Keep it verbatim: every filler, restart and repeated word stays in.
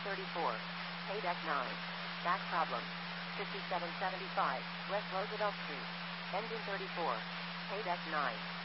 thirty-four. Pay deck nine. Back problem. fifty-seven seventy-five, West Roosevelt Street. Engine thirty-four. Pay deck nine.